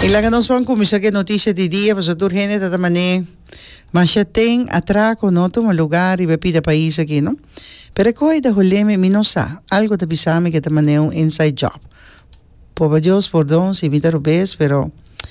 E lá que nós vamos começar a notícia de dia, para o gente da maneira, mas já tem atraco no um lugar e vai pedir país aqui, não? Pero coisa da roleme minosa, algo da pisame que da maneira um inside job. Por Deus, perdão, se me interrompes, pero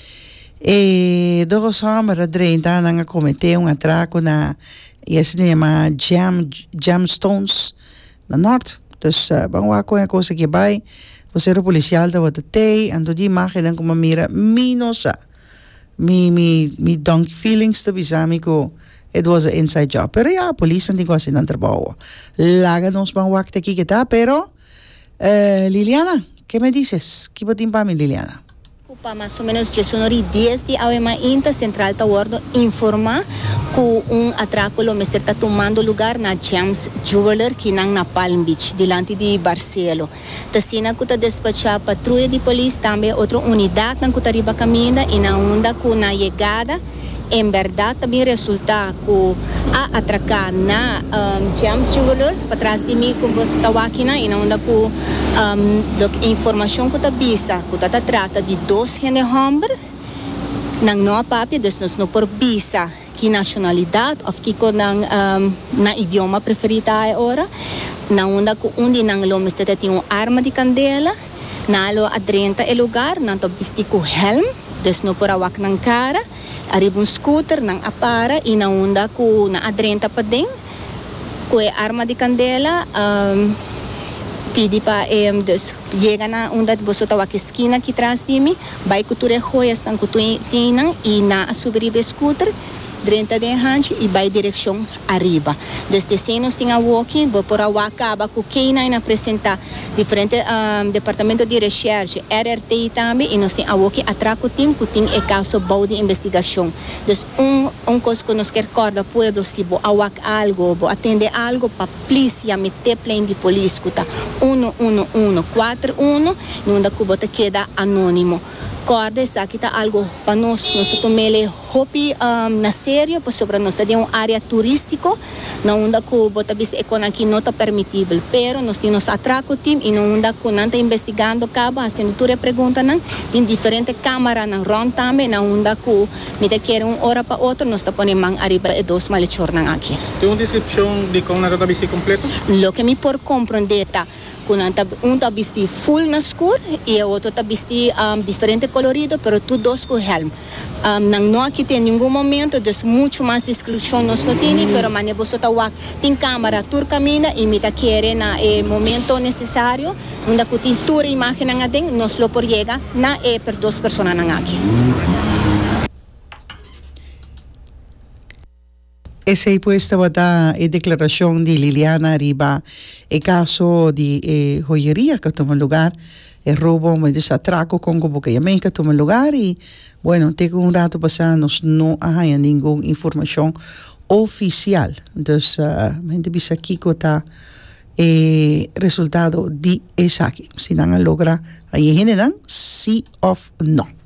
dois homens a 30 anos cometer atraco na e se chama Gemstones na norte. Dus vamos lá com a coisa que vai. Você é o policial da Watatei, ando de imagem como mira minosa. Me donkey feelings to bisami ko it was an inside job. Pero a polícia não tem assim não trabalho. Laga nos bang wakte aqui que tá, pero Liliana, que me dices? Que botin pa mi Liliana? Para mais ou menos 10 de AOMA Inta Central Tower informa que atraco está tomando lugar na James Jeweler que na Palm Beach, delante de Barcelo. Tasina que está despachar patrulha de polícia também outra unidade na que riba caminha e na onda que na chegada em verdade também resulta que a atracar na James Jewelers para trás de mim como você está aqui na e na onda que informação que está bisa que está trata de dois homens nang no papi dus nos no por visa que nacionalidade of que na idioma preferido agora na onda que onde nang lome se tem arma de candela na lo adrenta e lugar na to bisti com helm dus no por awak ng cara arriba scooter ng apara e na onda ko na adrenta pa din ko arma de candela pidi pa dus llega na onda de boso tawak esquina que traz de mim vai cultura joias ng kutinang e na subiribe scooter drenta de hanche e vai direção arriba. Desde cenos tinha walking, por a acaba com quem na apresentar diferente departamento de recherche, RRT também e nós tem a walking atraco tim que tem é caso bom de investigação. Dus coisa que nós quer corda pueblo se bo awak algo, bo atender algo para polícia meter plane de polícia kuta 11141 nunda kubota queda anônimo. Corda essa que tá algo para nós tomele hopi na sério para sobre nós de área turístico na onda que bota bis aqui não tá permitível pero nós temos atraco team e na onda que não tá investigando caba fazendo toda pergunta não tem diferente câmera na ron também na onda que me te quer hora para outro nós tá pondo mang arriba e dos malechor nang aqui tem uma descrição de como na tá bisi completo lo que me por compreender tá que tá bisti full na escuro e o outro tá bisti diferente colorido pero tu dos com helm não aqui tem nenhum momento dus muito mais exclusão nós não tem pero mane você tá tem câmera tur camina e me tá querer na momento necessário onde que tem tur imagem na den nós lo por chega na per duas pessoas na aqui. Essa aí pues estava a declaração de Liliana Riba o caso de joyería que toma lugar el robo, mas atraco con Bocayamén que toma lugar y bueno, tengo un rato pasando no hay ninguna información oficial. Entonces, gente bisa aquí kota resultado de esa aquí. Si no logra, ahí generan sí o no.